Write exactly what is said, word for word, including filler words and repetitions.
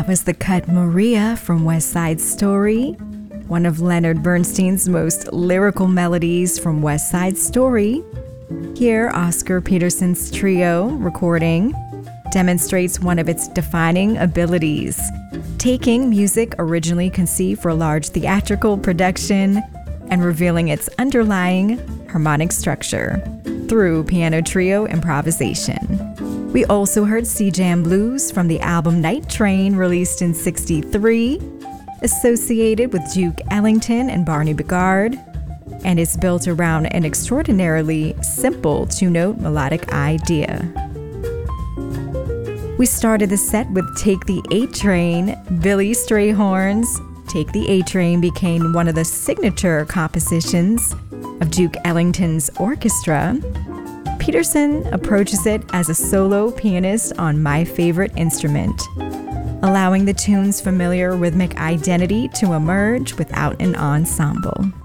That was the cut Maria from West Side Story, one of Leonard Bernstein's most lyrical melodies from West Side Story. Here, Oscar Peterson's trio recording demonstrates one of its defining abilities, taking music originally conceived for large theatrical production and revealing its underlying harmonic structure through piano trio improvisation. We also heard Sea Jam Blues from the album Night Train, released in sixty-three, associated with Duke Ellington and Barney Bigard, and is built around an extraordinarily simple two-note melodic idea. We started the set with Take the A-Train, Billy Strayhorn's Take the A-Train became one of the signature compositions of Duke Ellington's orchestra. Peterson approaches it as a solo pianist on My Favorite Instrument, allowing the tune's familiar rhythmic identity to emerge without an ensemble.